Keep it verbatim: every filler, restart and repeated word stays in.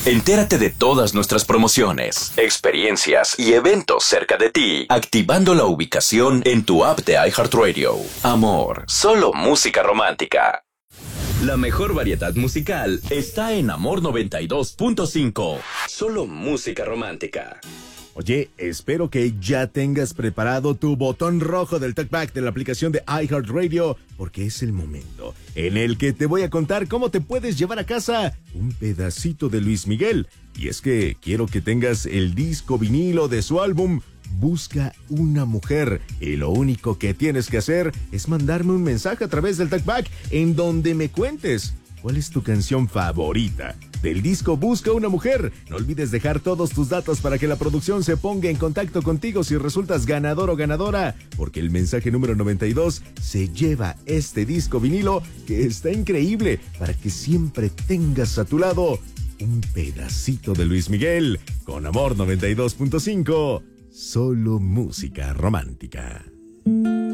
Entérate de todas nuestras promociones, experiencias y eventos cerca de ti, activando la ubicación en tu app de iHeartRadio. Amor, solo música romántica. La mejor variedad musical está en Amor noventa y dos punto cinco. Solo música romántica. Oye, espero que ya tengas preparado tu botón rojo del TalkBack de la aplicación de iHeartRadio, porque es el momento en el que te voy a contar cómo te puedes llevar a casa un pedacito de Luis Miguel. Y es que quiero que tengas el disco vinilo de su álbum Busca una mujer, y lo único que tienes que hacer es mandarme un mensaje a través del TalkBack en donde me cuentes cuál es tu canción favorita del disco Busca una mujer. No olvides dejar todos tus datos para que la producción se ponga en contacto contigo si resultas ganador o ganadora, porque el mensaje número noventa y dos se lleva este disco vinilo que está increíble para que siempre tengas a tu lado un pedacito de Luis Miguel. Con Amor noventa y dos punto cinco, solo música romántica.